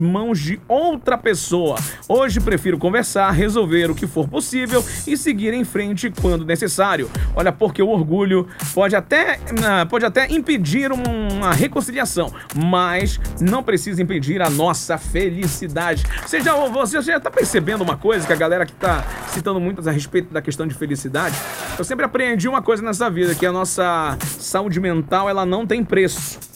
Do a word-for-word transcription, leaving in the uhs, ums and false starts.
mãos de outra pessoa. Hoje prefiro conversar, resolver o que for possível e seguir em frente quando necessário. Olha, porque o orgulho pode até, pode até impedir uma reconciliação, mas não precisa impedir a nossa felicidade. Você já, você já tá percebendo uma coisa que a galera que tá citando muitas a respeito da questão de felicidade? Eu sempre aprendi uma coisa nessa vida, que a nossa saúde mental, ela não tem preço.